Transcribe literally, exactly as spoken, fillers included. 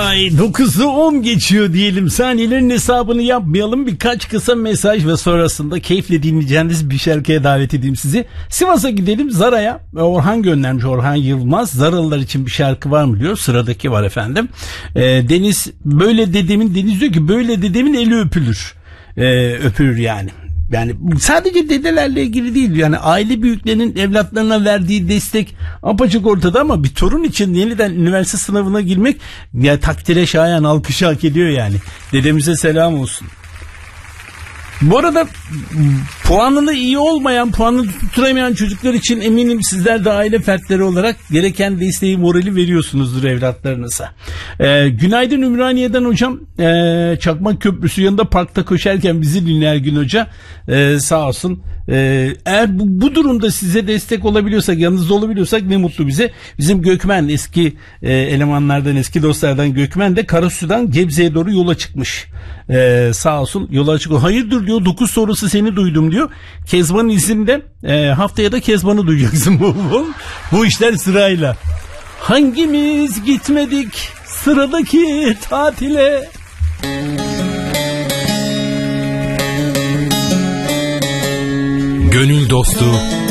Ay dokuzu on geçiyor diyelim. Saniyelerin hesabını yapmayalım. Birkaç kısa mesaj ve sonrasında keyifle dinleyeceğiniz bir şarkıya davet edeyim sizi. Sivas'a gidelim, Zara'ya. Orhan göndermiş, Orhan Yılmaz. Zaralılar için bir şarkı var mı diyor. Sıradaki var efendim. Ee, Deniz böyle dedemin, Deniz diyor ki böyle dedemin eli öpülür. Ee, öpülür yani. Yani sadece dedelerle ilgili değil, yani aile büyüklerinin evlatlarına verdiği destek apaçık ortada, ama bir torun için yeniden üniversite sınavına girmek ya takdire şayan, alkışı hak ediyor yani. Dedemize selam olsun. Bu arada puanını iyi olmayan, puanını tutturamayan çocuklar için eminim sizler de aile fertleri olarak gereken desteği, morali veriyorsunuzdur evlatlarınıza. Ee, günaydın Ümraniye'den hocam. Ee, Çakmak Köprüsü yanında parkta koşarken bizi dinler Gün Hoca. Ee, sağ olsun. Ee, eğer bu, bu durumda size destek olabiliyorsak, yanınızda olabiliyorsak ne mutlu bize. Bizim Gökmen, eski e, elemanlardan, eski dostlardan Gökmen de Karasu'dan Gebze'ye doğru yola çıkmış. Ee, sağ olsun, yola çıkıyor. Hayırdır diyor, dokuz sonrası seni duydum diyor. Kezban'ın izinde e, haftaya da Kezban'ı duyacaksın. bu, bu, bu işler sırayla. Hangimiz gitmedik sıradaki tatile? Gönül dostu